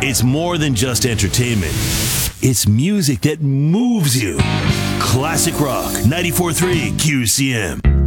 It's more than just entertainment. It's music that moves you. Classic Rock 94.3 QCM.